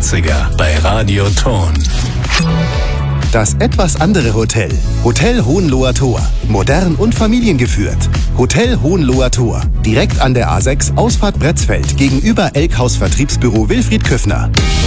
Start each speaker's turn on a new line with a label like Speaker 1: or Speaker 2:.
Speaker 1: 90er bei Radio Ton.
Speaker 2: Das etwas andere Hotel. Hotel Hohenloher Tor. Modern und familiengeführt. Hotel Hohenloher Tor. Direkt an der A6, Ausfahrt Bretzfeld, gegenüber Elkhaus Vertriebsbüro Wilfried Küffner.